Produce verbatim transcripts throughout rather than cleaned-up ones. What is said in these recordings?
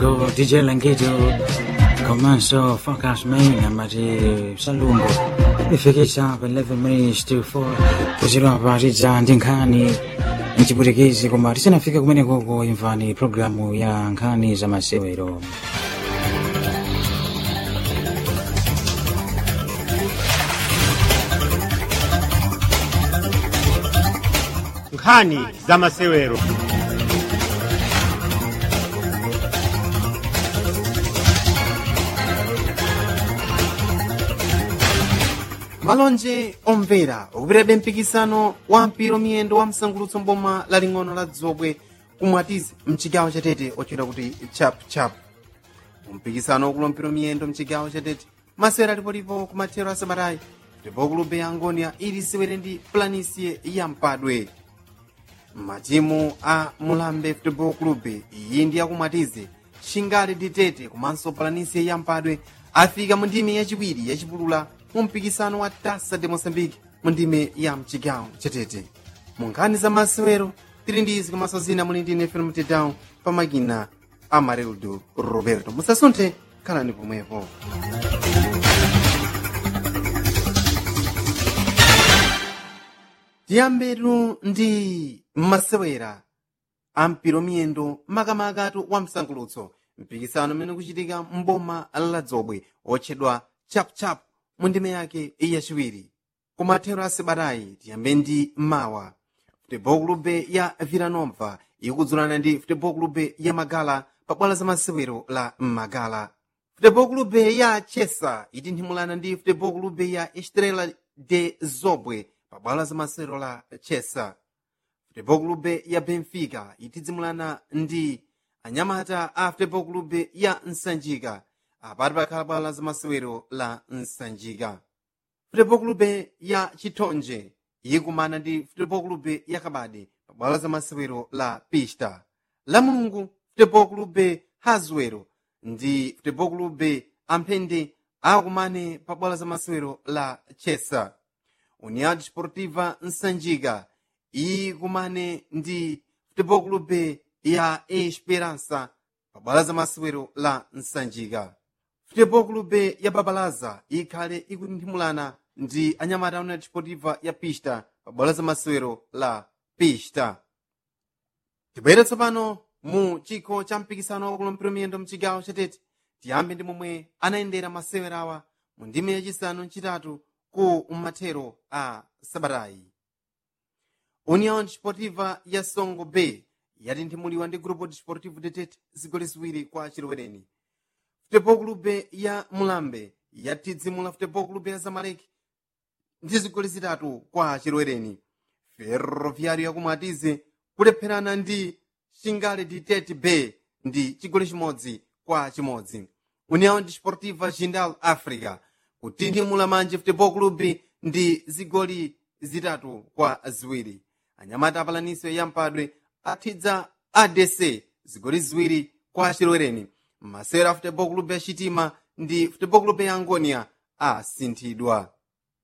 Go D J Langeto komanso Focus Main amati Salumbo ifikisa pa eleven minutes to four kuzilwa pazidza ndi nkhani mchiputikizi koma tisanafika kumene koko imvani programu ya nkhani za masewero. Nkhani za masewero. malonje omvera ukupitabe mpikisano wa mpira miyendo wa msangulutso mboma laling'ono la dzobwe kumwatizi mchigawo chatete ochedwa kuti chap chap. mpikisano wakulu mpira miyendo mchigawo chatete masewera alipolipo kumathero asabatayi ndipo kulube ya angonia ili siwere ndi planisie ya mpadwe. matimu a mulambe football club iyi ndi yakumwatizi shingali ditete komanso planisie ya mpadwe afika mu ndime yachiwiri yachipulula mu mpikisano wa Taça de Moçambique mu ndime ya mchigawo chatete. mu nkhani za masewero tili ndi izi komanso zina muli ndi F M Town pa makina Amarildo Roberto. musasunthe khalani pomwepo. tiyambetu ndi masewera a mpira miyendo makamakatu wa msangulutso mpikisano umene kuchitika mboma la dzobwe otchedwa chapchap mu ndime yake yachiwiri. kumathero asabatayi tiyambe ndi mawa football club ya Villanova ikudzulana ndi football club ya Magala pa bwalo la masewero la Magala. football club ya Chesa itinthimulana ndi football club ya Estrela de Zobwe pa bwalo la masewero la Chesa. football club ya Benfica itidzimulana ndi anyamata a football club ya Nsanjika apati pakhala bwalo la masewero la Nsanjika. football club ya Chitonje ikumana ndi football club ya Kabade pa bwalo la masewero la Pista. la Mulungu football club Hazuero ndi football club Amphende akumane pa bwalo la masewero la Chesa. União Desportiva Nsanjika ikumane ndi football club ya Esperança pa bwalo la masewero la Nsanjika. football club ya Babalaza ikhale ikutinthimulana ndi anyamata a União Desportiva ya Pista pa bwalo la masewero la Pista. tibwere tsopano mu chikho cha mpikisano wakulu mpira miyendo mchigawo chatete tiyambe ndi momwe anayendera masewerawa mu ndime yachisanu mchitatu ku mathero a sabatayi. União Desportiva ya Songo Bay yatinthimuliwa ndi Grupo Desportivo de Tete zigoli ziwiri kwa chilowereni. football club ya Mulambe yatidzimula football club ya Zamalek ndi zigoli zitatu kwa chilowereni. Ferroviário yakumwatize kulepherana ndi Xingale Ditete Bay ndi chigoli chimodzi kwa chimodzi. União Desportiva Jindal Africa kutinthimula Manje football club ndi zigoli zitatu kwa ziwiri. anyamata apalaniso ya mpadwe athidza A D C zigoli ziwiri kwa chilowereni. masewera football club ya Chitima ndi football club ya Angonia asinthidwa.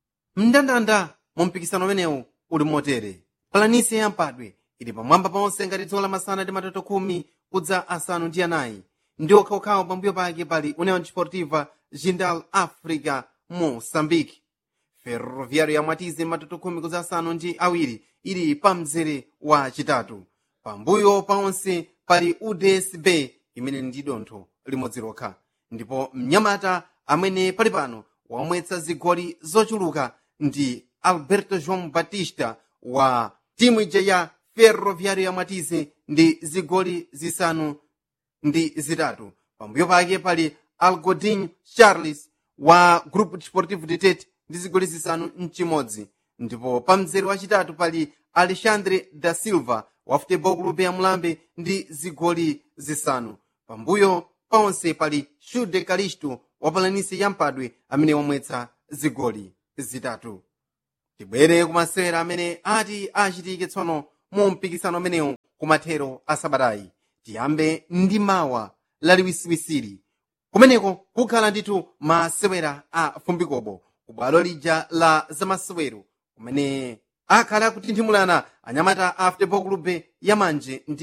mndandanda mu mpikisano umenewu uli motere: palanisi ya mpadwe ili pamwamba paonse ngati dzuwa lamasana ndi matoto khumi kudza asanu ndi anayi ndi okhaokhawo pambuyo pake pali União Desportiva Jindal Africa Moçambique. Ferroviário yamwatize matoto khumi kudza asanu ndi awiri ili pa mzere wa chitatu. pambuyo paonse pali U D S B imene ndi dontho limodzi lokha, ndipo mnyamata amene pali pano wamwetsa zigoli zochuluka ndi Alberto João Batista wa timu ija ya Ferroviário yamwatize ndi zigoli zisanu ndi zitatu. pambuyo pake pali Algodinho Charles wa Grupo Desportivo de Tete ndi zigoli zisanu mchimodzi, ndipo pa mzere wachitatu pali Alexandre da Silva wa football club ya Mulambe ndi zigoli zisanu. pambuyo paonse pali Shude Calisto wa palanisi ya mpadwe amene wamwetsa zigoli zitatu. tibwere kumasewera amene ati achitike tsono mu mpikisano amenewu kumathero asabatayi. tiyambe ndi mawa laliwisiwisiri kumeneko kukhala ndithu masewera a fumbikopo ku bwalo lija la zamasewero kumene akhala akutinthimulana anyamata a football club ya Manje ndi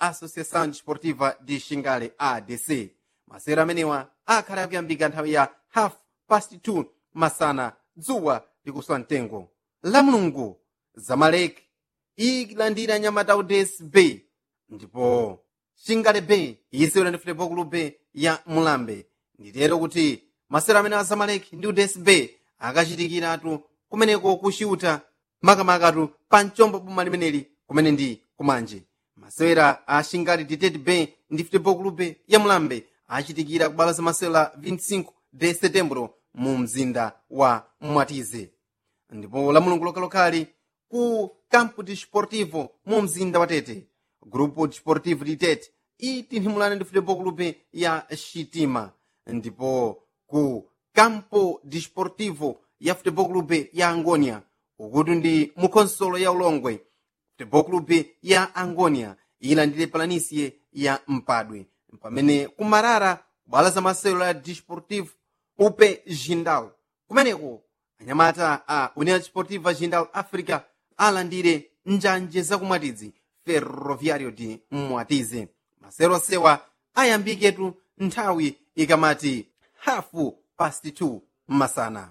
associação desportiva de xingale A D C. masewero amenewa akhala akuyambika nthawi ya half past two masana dzuwa likuswa mtengo. la mulungu zamalek ilandira nyamata udesi bay ndipo xingale bay yisewera ndi futebol club ya mulambe. nditero kuti masewero amene a zamalek ndi udesi bay akachitikiratu kumeneko kuxiuta makamakatu pa mchombo boma limeneli kumene ndi kumanje. masewera a xingale ditet bay ndi futebol club ya mulambe achitikira kubala za masewera vinte e cinco de setembro mu mzinda wa mwatize. ndipo la mulungu lokhalokali ku campo desportivo mu mzinda wa tete grupo desportivo de tete itinthimulana ndi futebol club ya xitima. ndipo ku campo desportivo ya futebol club ya angonia ukuti ndi mukhonsolo ya ulongwe futebol club ya angonia ilandire palanisie ya mpadwe. pamene kumarara kubala za masewero ya desportivo upe jindal kumeneko anyamata a união desportiva jindal africa alandire njanje zakumwatidzi ferroviário de mwatize. masewero sewa ayambiketu nthawi ikamati hafu past two masana.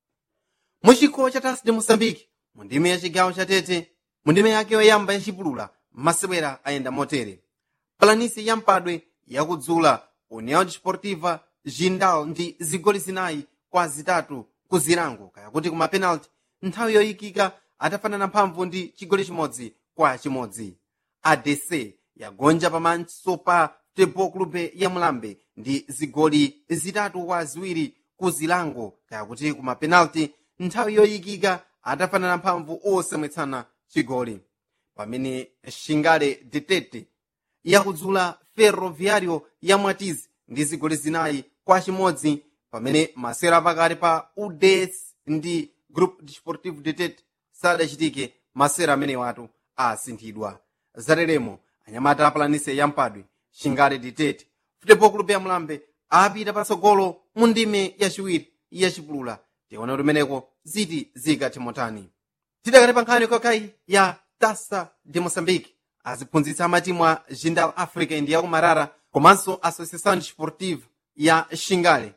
muchikolo cha taça de moçambique mu ndime ya chigawo cha tete mu ndime yake yoyamba yachipulula masewera ayenda motere. palanisi ya mpadwe yakudzula união desportiva jindal ndi zigoli zinayi kwa zitatu ku zilango kaya kuti kuma penalty nthawi yoyikika atafanana mphamvu ndi chigoli chimodzi kwa chimodzi. A D C yagonja pamaso pa futebol club ya mulambe ndi zigoli zitatu kwa ziwiri ku zilango kaya kuti kuma penalty nthawi yoyikika atafanana mphamvu osamwetsana chigoli. pamene xingale detete yakudzula ferroviário ya mwatizi ndi zigoli zinayi kwa chimodzi. pamene masewera pakati pa U D S ndi grupo desportivo de tete sadachitike masewera amene watu asinthidwa. zateremo anyamata apalanise ya mpadwe xingale de tete futebol club ya mulambe apita patsogolo mu ndime yachiwiri yachipulula. tiona kuti meneko ziti zikathe motani. tidakati pa nkhani kokayi ya taça de moçambique aziphunzitsa amatimu a jindal africa ndi yakumarara komanso associação desportiva ya xingale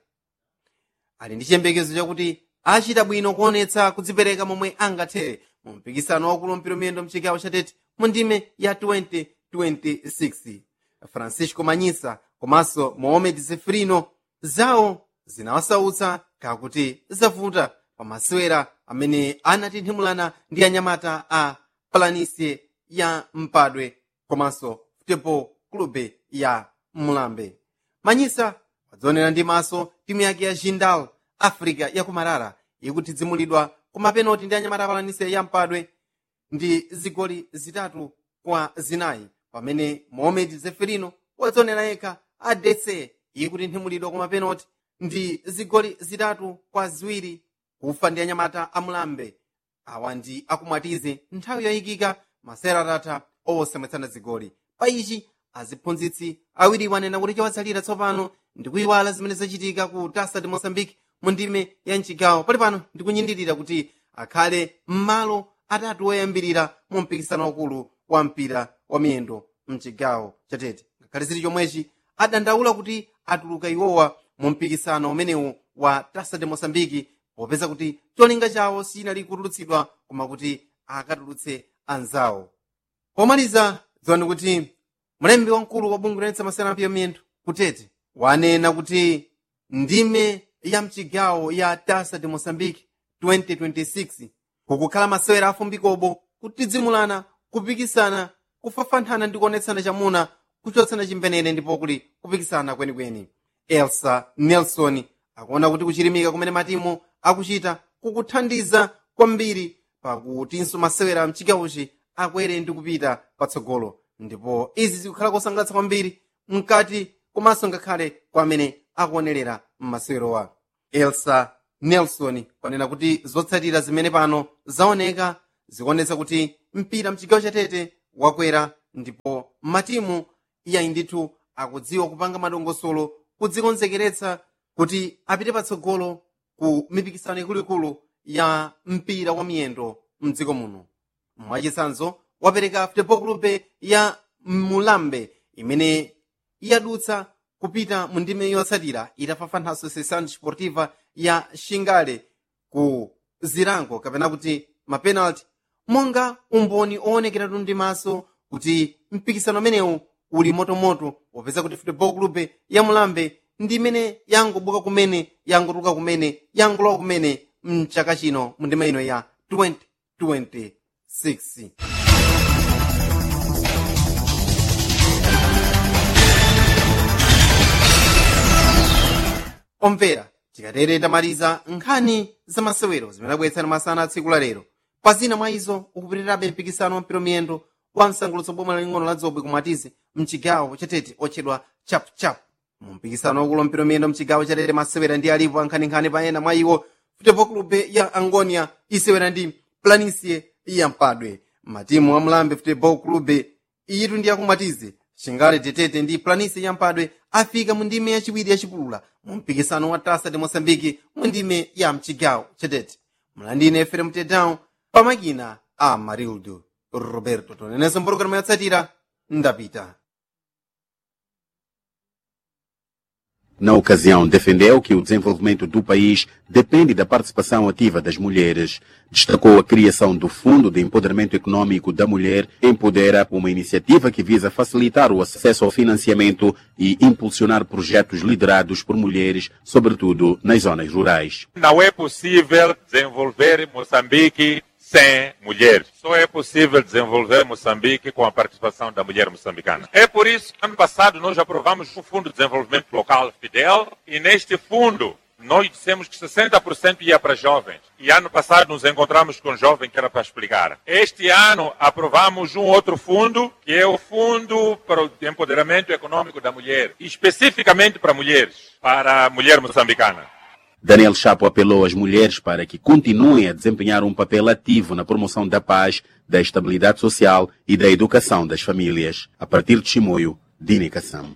ali ndi chiyembekezo chakuti achita bwino kuonetsa kudzipereka momwe angathere mu mpikisano wakulu mpira miyendo mchigawo cha tete mu ndime ya twenty twenty-six. francisco manyisa komanso mohamed zefrino zawo zinawasautsa kakuti zavuta pa masewera amene anatinthimulana ndi anyamata a palanisie ya mpadwe komanso futebol club ya mulambe. manyisa wadzionera ndi maso timu yake ya jindal africa yakumarara ikutidzimulidwa kumapenoti ndi anyamata apalanise ya mpadwe ndi zigoli zitatu kwa zinayi. pamene mohamed zeferino wadzionera yekha A D C ikutinthimulidwa kumapenoti ndi zigoli zitatu kwa ziwiri kufa ndi anyamata amulambe awa ndi akumwatize nthawi yoyikika masewera atatha osamwetsana zigoli. pa ichi aziphunzitsi awiri wanena kuti chawatsalira tsopano ndikuyiwala zimene zachitika ku taça de moçambique mu ndime ya mchigawo pali pano ndikunyindirira kuti akhale m'malo atatu oyambirira mu mpikisano wakulu wa mpira wa miyendo mchigawo cha tete. ngakhale zili chomwechi adandaula kuti atuluka iwowa mu mpikisano umenewu wa taça de moçambique popeza kuti cholinga chawo sinali kutulutsidwa koma kuti akatulutse anzawo. pomaliza dziwani kuti mlembi wamkulu wa bungwe loyendetsa masewera ampira miyendo kutete wanena kuti ndime ya mchigawo ya taça de moçambique twenty twenty-six kukukhala masewera afumbikobo kutidzimulana kupikisana kufafanthana ndi kuonetsana chamuna kuchotsana chimbenene ndipo kuli kupikisana kwenikweni. elsa nelson akuona kuti kuchilimika kumene matimu akuchita kukuthandiza kwambiri pakutinso masewera mchigawochi akwere ndi kupita patsogolo ndipo izi zikukhala kosangalatsa kwambiri mkati komanso ngakhale kwa amene akuonerera m'masewerowa. elsa nelson kwanena kuti zotsatira zimene pano zaoneka zikuonetsa kuti mpira mchigawo cha tete wakwera ndipo matimu iyayi ndithu akudziwa kupanga madongosolo kudzikonzekeretsa kuti apite patsogolo ku mipikisano ikuluikulu ya mpira wa miyendo mdziko muno. mwachitsanzo wapereka futebol club ya mulambe imene yadutsa kupita mu ndime yotsatira itafafana associação desportiva ya xingale ku zirango kapena kuti mapenalty monga umboni owonekera ndi maso kuti mpikisano umenewu uli motomoto wopeza kuti football club ya mulambe ndi imene yangobuka kumene yangotuluka kumene yangolowa kumene mchaka chino mu ndime ino ya twenty twenty-six. Omvera tikatere tamaliza nkhani za masewero zimene abweretsana masana a tsiku la lero. Pazina mwa izo ukupitirirabe mpikisano wa mpira miyendo wa msangulutso boma laling'ono la Dzobwe kumatizi mchigawo chatete otchedwa chapuchapu. Mu mpikisano waukulu mpira miyendo mchigawo chatete masewera ndi alipo ankhaninkhani pa ena mwa iwo football club ya Angonia isewera ndi Planicie ya Mpadwe. Matimu a Mulambe football club iyitu ndi akumatizi Xingale Tetete ndi Planicie ya Mpadwe afika mu ndime yachiwiri yachipulula mu mpikisano wa Taça de Moçambique mu ndime ya mchigawo chatete. Mlandine Efere Mtedão pamakina a Marildo Roberto tonenenso mpologalamu yatsatira ndapita. Na ocasião, defendeu que o desenvolvimento do país depende da participação ativa das mulheres. Destacou a criação do Fundo de Empoderamento Econômico da Mulher Empodera, uma iniciativa que visa facilitar o acesso ao financiamento e impulsionar projetos liderados por mulheres, sobretudo nas zonas rurais. Não é possível desenvolver Moçambique sem mulheres. Só é possível desenvolver Moçambique com a participação da mulher moçambicana. É por isso que ano passado nós aprovamos o Fundo de Desenvolvimento Local Fidel e neste fundo nós dissemos que sessenta por cento ia para jovens. E ano passado nos encontramos com um jovem que era para explicar. Este ano aprovamos um outro fundo, que é o Fundo para o Empoderamento Econômico da Mulher, especificamente para mulheres, para a mulher moçambicana. Daniel Chapo apelou às mulheres para que continuem a desempenhar um papel ativo na promoção da paz, da estabilidade social e da educação das famílias. A partir de Chimoio, Dini Kassam.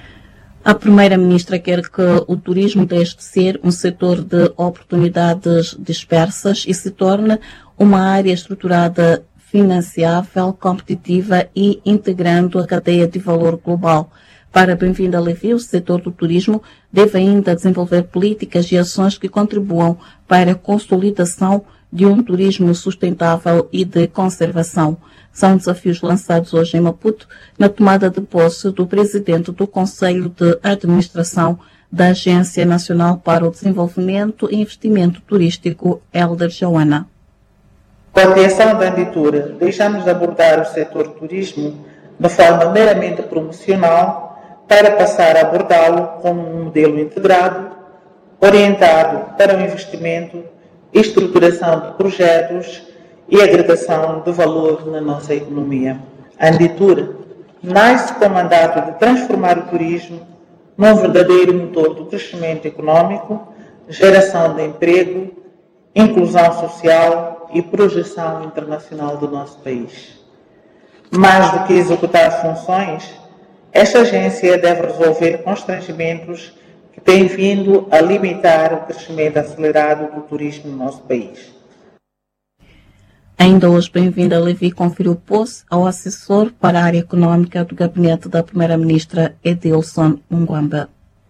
A primeira-ministra quer que o turismo deixe de ser um setor de oportunidades dispersas e se torne uma área estruturada, financiável, competitiva e integrando a cadeia de valor global. Para Bem-vinda Levi, o setor do turismo deve ainda desenvolver políticas e ações que contribuam para a consolidação de um turismo sustentável e de conservação. São desafios lançados hoje em Maputo, na tomada de posse do presidente do Conselho de Administração da Agência Nacional para o Desenvolvimento e Investimento Turístico, Helder Joana. Com a criação da Anditura, deixamos de abordar o setor turismo de forma meramente promocional para passar a abordá-lo como um modelo integrado, orientado para o investimento, estruturação de projetos e agregação de valor na nossa economia. A Anditura nasce com o mandato de transformar o turismo num verdadeiro motor do crescimento econômico, geração de emprego, inclusão social e projeção internacional do nosso país. Mais do que executar funções, esta agência deve resolver constrangimentos que têm vindo a limitar o crescimento acelerado do turismo no nosso país. Ainda hoje, Bem-vinda Levi conferiu posse ao assessor para a área econômica do gabinete da primeira-ministra Edilson Mungwamba.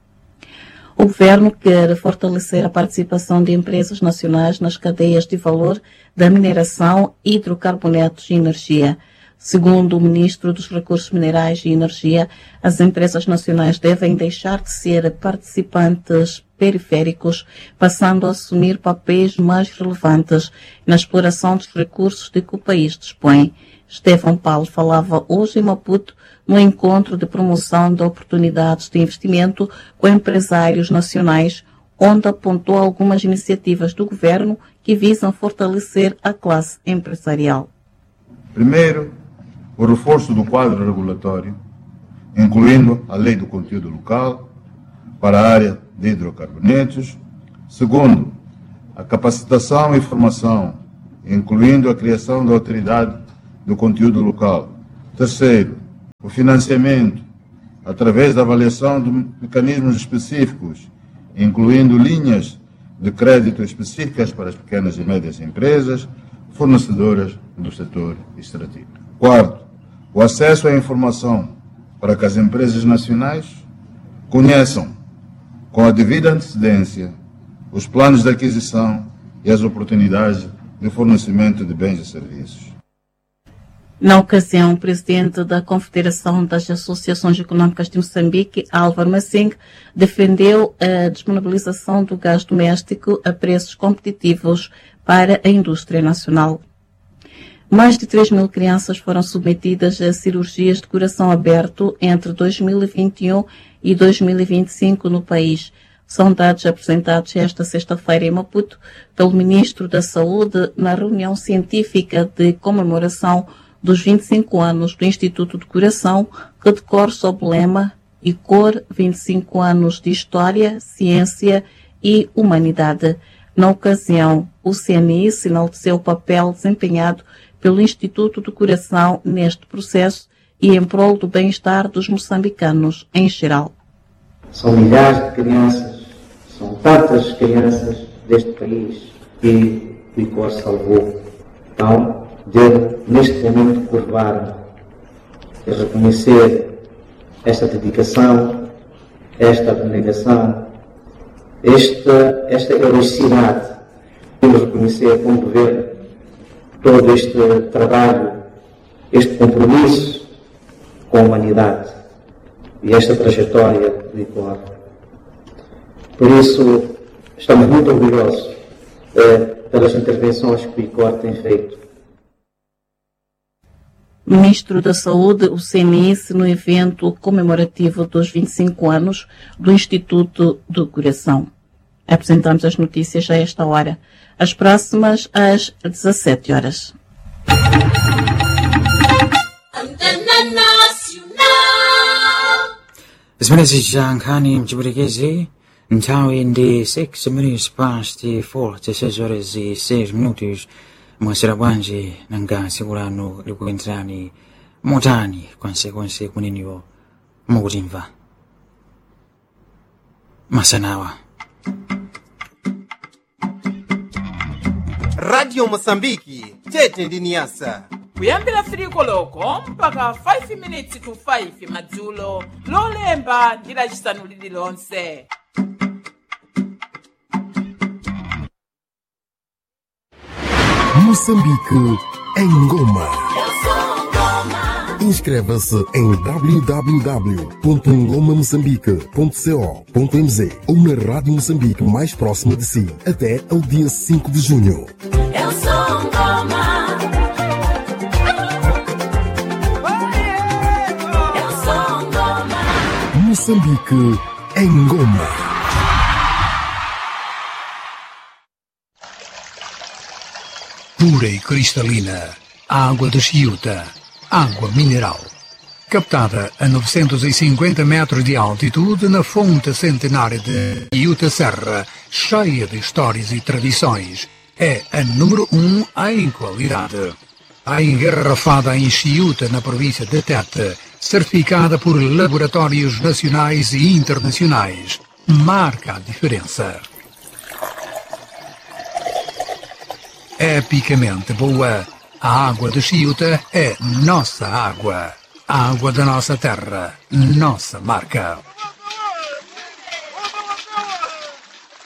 O governo quer fortalecer a participação de empresas nacionais nas cadeias de valor da mineração, hidrocarbonetos e energia. Segundo o ministro dos Recursos Minerais e Energia, as empresas nacionais devem deixar de ser participantes periféricos, passando a assumir papéis mais relevantes na exploração dos recursos de que o país dispõe. Estevão Paulo falava hoje em Maputo no encontro de promoção de oportunidades de investimento com empresários nacionais, onde apontou algumas iniciativas do governo que visam fortalecer a classe empresarial. Primeiro, o reforço do quadro regulatório, incluindo a lei do conteúdo local para a área de hidrocarbonetos. Segundo, a capacitação e formação, incluindo a criação da autoridade do conteúdo local. Terceiro, o financiamento, através da avaliação de mecanismos específicos, incluindo linhas de crédito específicas para as pequenas e médias empresas, fornecedoras do setor extrativo. Quarto, o acesso à informação para que as empresas nacionais conheçam com a devida antecedência os planos de aquisição e as oportunidades de fornecimento de bens e serviços. Na ocasião, o presidente da Confederação das Associações Econômicas de Moçambique, Álvaro Massing, defendeu a disponibilização do gás doméstico a preços competitivos para a indústria nacional. Mais de três mil crianças foram submetidas a cirurgias de coração aberto entre dois mil e vinte e um e dois mil e vinte e cinco no país. São dados apresentados esta sexta-feira em Maputo pelo Ministro da Saúde na reunião científica de comemoração dos vinte e cinco anos do Instituto do Coração, que decorre sob o lema I C O R vinte e cinco anos de História, Ciência e Humanidade. Na ocasião, o C N I enalteceu o papel desempenhado pelo Instituto do Coração neste processo e em prol do bem-estar dos moçambicanos em geral. São milhares de crianças, são tantas crianças deste país que o I C O R salvou. Então, devo neste momento curvar e reconhecer esta dedicação, esta abnegação, esta, esta heroicidade. Temos de reconhecer como governo todo este trabalho, este compromisso com a humanidade e esta trajetória do I C O R. Por isso, estamos muito orgulhosos eh, pelas intervenções que o I C O R tem feito. Ministro da Saúde, o C N I, no evento comemorativo dos vinte e cinco anos do Instituto do Coração. Apresentamos as notícias a esta hora. As próximas às dezassete horas. Zimene nkhani mchiburekezi nthawi ndi six minutes past four, zesez horas e seis minutos. Mwasera bwanji nanga tsiku lanu likuyenderani motani konsekonse kuneniwo mukutimva masanawa. Radio Mosambiki tete ndi niyasa kuyambira firiko loko mpaka five minutes to five madzulo lolemba ndi lachisanu lililonse. Moçambique em Goma. Inscreva-se em w w w ponto ngoma moçambique ponto co ponto m z ou na Rádio Moçambique mais próxima de si até ao dia cinco de junho. Eu sou Ngoma. Eu sou Ngoma. Moçambique em Goma. Pura e cristalina, a água de Chiuta, água mineral. Captada a novecentos e cinquenta metros de altitude na fonte centenária de Chiuta Serra, cheia de histórias e tradições, é a número um em qualidade. A engarrafada em Chiuta, na província de Tete, certificada por laboratórios nacionais e internacionais, marca a diferença. Epicamente boa, a água de Chiuta é nossa água. A água da nossa terra, nossa marca.